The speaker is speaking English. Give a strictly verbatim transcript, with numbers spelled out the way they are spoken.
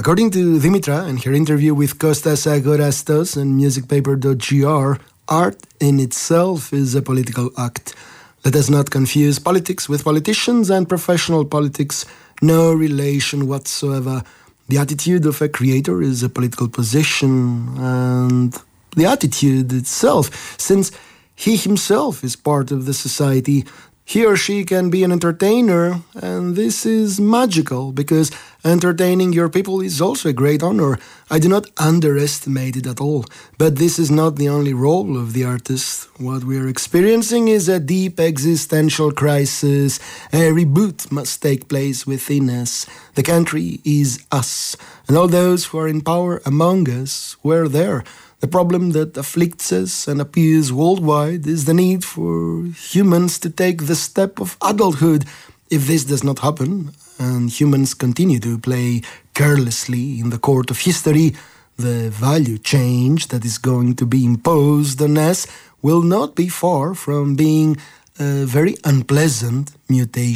According to Dimitra in her interview with Kostas Agorastos and musicpaper dot g r, art in itself is a political act. Let us not confuse politics with politicians and professional politics. No relation whatsoever. The attitude of a creator is a political position, and the attitude itself, since he himself is part of the society, he or she can be an entertainer, and this is magical, because entertaining your people is also a great honor. I do not underestimate it at all, but this is not the only role of the artist. What we are experiencing is a deep existential crisis. A reboot must take place within us. The country is us, and all those who are in power among us were there. The problem that afflicts us and appears worldwide is the need for humans to take the step of adulthood. If this does not happen, and humans continue to play carelessly in the court of history, the value change that is going to be imposed on us will not be far from being a very unpleasant mutation.